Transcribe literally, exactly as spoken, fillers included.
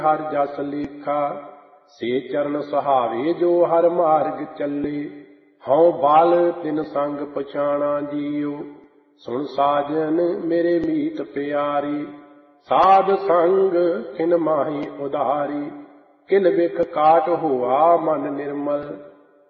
हर जस लेखा, से चरण सहावे जो हर मार्ग चले। हऊँ बाल तिन संग पछाणा जियो, सुन साजन मेरे मीत प्यारी। साध संग किन माही उधारी, किल बिख काट हुआ मन निर्मल।